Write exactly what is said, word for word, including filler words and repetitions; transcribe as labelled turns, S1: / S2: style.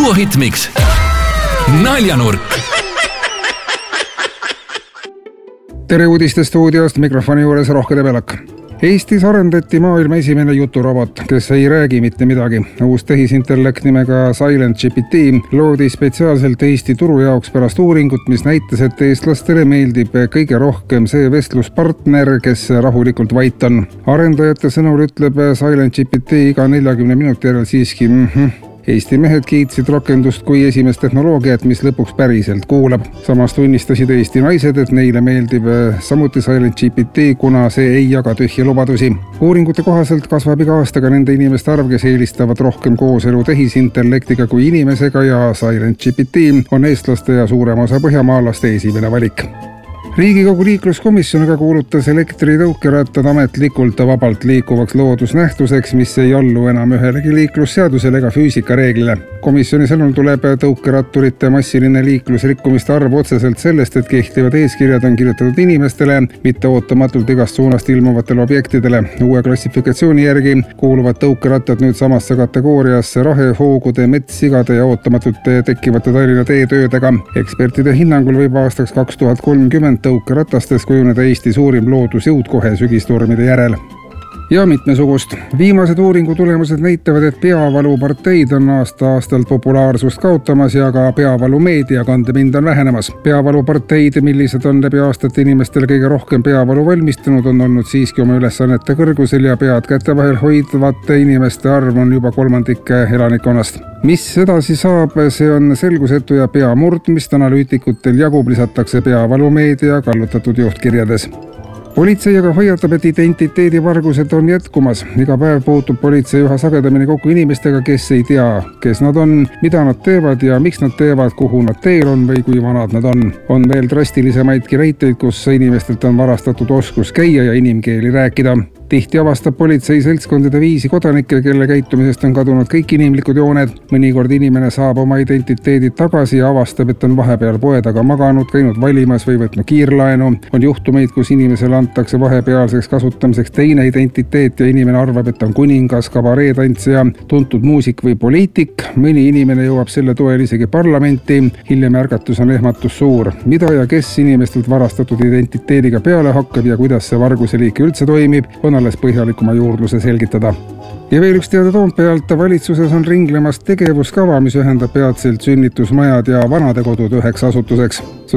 S1: Duo Hitmix. Naljanurk.
S2: Tere uudiste stuudiost, mikrofoni juures Rohke Debelak. Eestis arendati maailma esimene juturobot, kes ei räägi mitte midagi. Uus tehisintellekt nimega Silent G P T loodi spetsiaalselt Eesti turu jaoks pärast uuringut, mis näitas, et eestlastele meeldib kõige rohkem see vestluspartner, kes rahulikult vait on. Arendajate sõnul ütleb Silent G P T iga neljakümne minuti järel siiski mhm. Eesti mehed kiitsid rakendust kui esimest tehnoloogiat, mis lõpuks päriselt kuulab. Samas tunnistasid Eesti naised, et neile meeldib samuti Silent G P T, kuna see ei jaga tühja lubadusi. Uuringute kohaselt kasvab iga aastaga nende inimeste arv, kes eelistavad rohkem kooselu tehisintellektiga kui inimesega ja Silent G P T on eestlaste ja suurema osa põhjamaalaste esimene valik. Riigikogu liikluskomisjon aga kuulutas elektritõukerattad ametlikult vabalt liikuvaks loodusnähtuseks, mis ei allu enam ühelegi liiklusseadusele ega füüsikareeglile. Komisjoni sõnul tuleb tõukeratturite massiline liiklusrikkumiste arv otseselt sellest, et kehtivad eeskirjad on kirjutatud inimestele, mitte ootamatult igast suunast ilmuvatele objektidele. Uue klassifikatsiooni järgi kuuluvad tõukerattad nüüd samasse kategooriasse rahehoogude, metssigade ja ootamatult tekkivate Tallinna teetöödega. Ekspertide hinnangul võib aastaks kaks tuhat kolmkümmend tõukeratastes kujuneda Eesti suurim loodusjõud kohe sügistormide järel. Ja mitmesugust. Viimased uuringu tulemused näitavad, et peavaluparteid on aasta-aastalt populaarsust kaotamas ja ka peavalu meediakandepind on vähenemas. Peavaluparteid, millised on läbi aastate inimestele kõige rohkem peavalu valmistunud, on olnud siiski oma ülesannete kõrgusel ja pead kätte vahel hoidvate inimeste arv on juba kolmandik elanikkonnast. Mis edasi saab, see on selgusetu ja peamurdmist analüütikutel jagub, lisatakse peavalu meedia kallutatud juhtkirjades. Politsei aga hoiatab, et identiteedivargused on jätkumas. Iga päev puutub politsei üha sagedamini kokku inimestega, kes ei tea, kes nad on, mida nad teevad ja miks nad teevad, kuhu nad teel on või kui vanad nad on. On veel drastilisemaidki näiteid, kus inimestelt on varastatud oskus käia ja inimkeeli rääkida. Tihti avastab politsei seltskondade viisi kodanikke, kelle käitumisest on kadunud kõik inimlikud jooned. Mõnikord inimene saab oma identiteedid tagasi ja avastab, et on vahepeal poe taga maganud, käinud valimas või võtnud kiirlaenu. On juhtumeid, kus inimesele antakse vahepealseks kasutamiseks teine identiteet ja inimene arvab, et on kuningas, kabareetantsija, tuntud muusik või poliitik. Mõni inimene jõuab selle toel isegi parlamenti. Hiljem ärgatus on ehmatus suur. Mida ja kes inimestelt varastatud identiteediga peale hakkab ja kuidas see varguse liik üldse toimib, on alles põhjalikuma juurdluse selgitada. Ja veel üks teada Toompealt, valitsuses on ringlemas tegevuskava, mis ühendab peatselt sünnitusmajad ja vanadekodud üheks asutuseks.